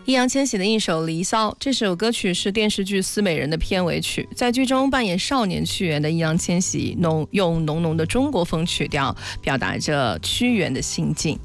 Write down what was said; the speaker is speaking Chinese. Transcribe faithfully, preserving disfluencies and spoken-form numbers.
易烊千玺的一首《离骚》，这首歌曲是电视剧《思美人》的片尾曲。在剧中扮演少年屈原的易烊千玺，浓用浓浓的中国风曲调，表达着屈原的心境。